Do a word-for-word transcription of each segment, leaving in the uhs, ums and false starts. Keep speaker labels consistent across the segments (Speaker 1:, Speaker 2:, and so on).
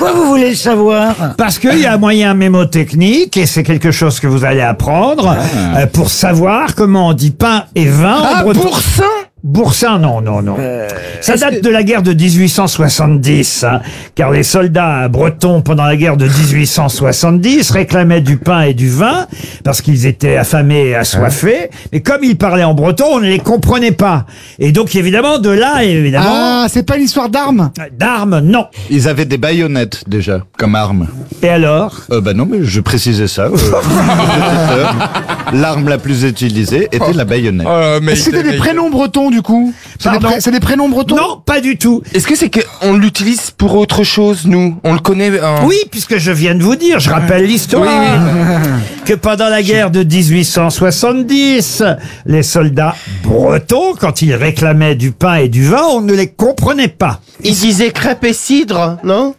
Speaker 1: Pourquoi vous voulez le savoir?
Speaker 2: Parce qu'il y a un moyen mémotechnique, et c'est quelque chose que vous allez apprendre, ah. euh, pour savoir comment on dit pain et vin
Speaker 3: ah,
Speaker 2: en breton.
Speaker 3: Boursin
Speaker 2: Boursin, non, non, non.
Speaker 3: Euh,
Speaker 2: Ça date que... de la guerre de dix-huit cent soixante-dix, hein, car les soldats bretons, pendant la guerre de dix-huit cent soixante-dix, réclamaient du pain et du vin, parce qu'ils étaient affamés et assoiffés, mais comme ils parlaient en breton, on ne les comprenait pas. Et donc, évidemment, de là, évidemment...
Speaker 4: Ah, c'est pas une histoire d'armes?
Speaker 2: D'armes, non.
Speaker 5: Ils avaient des baïonnettes, déjà, comme armes.
Speaker 2: Et alors?
Speaker 5: euh, Bah non, mais je précisais ça. Euh, L'arme la plus utilisée était oh. la baïonnette.
Speaker 4: Oh, mais c'était des prénoms bretons, du coup? C'est des, pré- des prénoms bretons?
Speaker 2: Non, pas du tout.
Speaker 3: Est-ce que c'est qu'on l'utilise pour autre chose, nous? On le connaît en...
Speaker 2: Oui, puisque je viens de vous dire, je rappelle l'histoire, oui. que pendant la guerre de dix-huit cent soixante-dix, les soldats bretons, quand ils réclamaient du pain et du vin, on ne les comprenait pas.
Speaker 6: Ils disaient crêpes et cidre, non?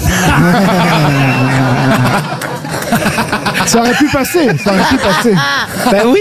Speaker 4: Ça aurait pu passer, ça aurait pu passer.
Speaker 6: Ben oui.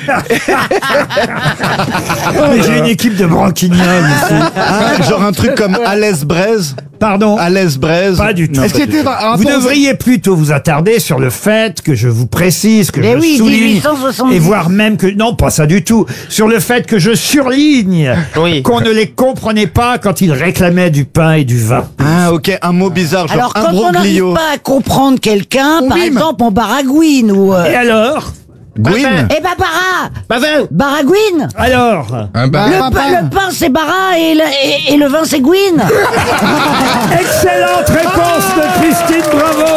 Speaker 2: Mais j'ai une équipe de branquignoles ici.
Speaker 5: Ah, genre un truc comme Alès Braise.
Speaker 2: Pardon?
Speaker 5: Alès Braise.
Speaker 2: Pas du tout.
Speaker 5: Non,
Speaker 4: Est-ce qu'il était...
Speaker 2: Vous devriez plutôt vous attarder sur le fait que je vous précise, que
Speaker 1: Mais
Speaker 2: je
Speaker 1: oui,
Speaker 2: souligne,
Speaker 1: dix-huit cent soixante-dix.
Speaker 2: et voire même que, non, pas ça du tout, sur le fait que je surligne
Speaker 6: oui.
Speaker 2: qu'on ne les comprenait pas quand ils réclamaient du pain et du vin.
Speaker 5: Ah, ok, un mot bizarre, genre
Speaker 1: Alors,
Speaker 5: un
Speaker 1: quand on n'arrive
Speaker 5: broglio.
Speaker 1: pas à comprendre quelqu'un,
Speaker 4: On
Speaker 1: par
Speaker 4: mime.
Speaker 1: exemple, on baragouine ou... euh,
Speaker 2: Et alors?
Speaker 5: Gwyn.
Speaker 1: Eh ben, bara
Speaker 6: Bavin.
Speaker 1: Baragouine.
Speaker 2: Alors?
Speaker 3: Un bar...
Speaker 1: Le,
Speaker 4: papa.
Speaker 1: pa- le pain, c'est bara et le, et, et le vin, c'est Gwyn.
Speaker 2: Excellente réponse de Christine, bravo!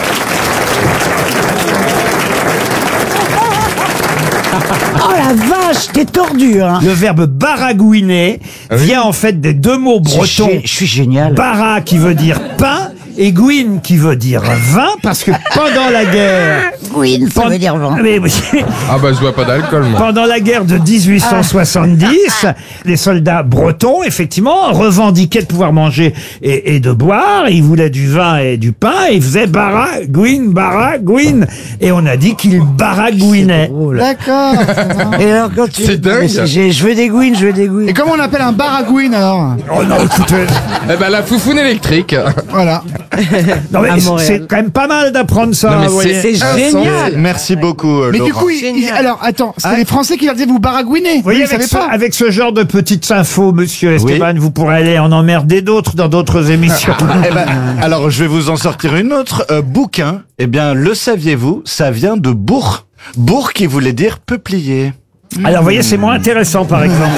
Speaker 1: Oh la vache, t'es tordu, hein.
Speaker 2: Le verbe baragouiner vient en fait des deux mots bretons.
Speaker 1: Je suis génial.
Speaker 2: Bara qui veut dire pain et Gwyn qui veut dire vin, parce que pendant la guerre...
Speaker 1: Gwyn, ça
Speaker 2: Pen-
Speaker 1: veut dire vin.
Speaker 2: Mais oui.
Speaker 3: Ah bah je vois pas d'alcool, moi.
Speaker 2: Pendant la guerre de dix-huit cent soixante-dix, les soldats bretons, effectivement, revendiquaient de pouvoir manger et, et de boire. Ils voulaient du vin et du pain. Et ils faisaient baragouine, baragouine. Et on a dit qu'ils baragouinaient.
Speaker 4: D'accord.
Speaker 1: Et alors, quand tu...
Speaker 3: C'est dingue.
Speaker 1: Mais c'est- j'ai- Je veux des Gwyn, je veux des Gwyn.
Speaker 4: Et comment on appelle un baragouine, alors?
Speaker 2: Oh non, écoutez.
Speaker 3: Eh ben la foufoune électrique.
Speaker 4: Voilà.
Speaker 2: Non, mais
Speaker 1: À
Speaker 2: c'est-
Speaker 1: Montréal.
Speaker 2: c'est quand même pas mal d'apprendre ça.
Speaker 3: Non, mais
Speaker 2: vous voyez.
Speaker 3: c'est-
Speaker 1: C'est
Speaker 3: insensé.
Speaker 1: génial.
Speaker 5: Merci beaucoup, euh,
Speaker 4: Mais du
Speaker 5: Laurent.
Speaker 4: coup, ils- ils- alors, attends, c'était
Speaker 5: Ah.
Speaker 4: les Français qui leur disaient vous baragouinez.
Speaker 2: Vous voyez,
Speaker 4: Ils
Speaker 2: avec
Speaker 4: savaient
Speaker 2: ce,
Speaker 4: pas.
Speaker 2: avec ce genre de petites infos, monsieur Esteban, vous pourrez aller en emmerder d'autres dans d'autres émissions.
Speaker 5: Eh ben, alors, je vais vous en sortir une autre. Euh, bouquin, eh bien, le saviez-vous, ça vient de bourg. Bourg qui voulait dire peuplier.
Speaker 2: Alors, vous voyez, c'est moins intéressant, par exemple.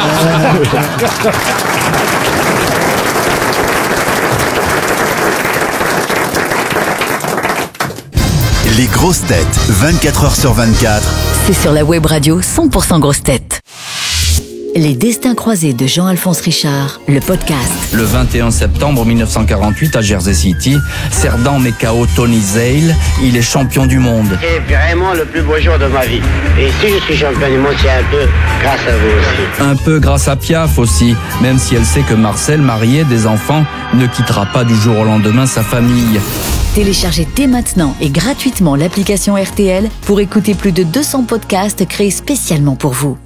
Speaker 7: Les grosses têtes, vingt-quatre heures sur vingt-quatre.
Speaker 8: C'est sur la web radio cent pour cent grosses têtes. Les destins croisés de Jean-Alphonse Richard, le podcast.
Speaker 9: Le vingt et un septembre mille neuf cent quarante-huit à Jersey City, Cerdan met K O Tony Zale, il est champion du monde.
Speaker 10: C'est vraiment le plus beau jour de ma vie. Et si je suis champion du monde, c'est un peu grâce à vous aussi.
Speaker 9: Un peu grâce à Piaf aussi, même si elle sait que Marcel, marié, des enfants, ne quittera pas du jour au lendemain sa famille.
Speaker 8: Téléchargez dès maintenant et gratuitement l'application R T L pour écouter plus de deux cents podcasts créés spécialement pour vous.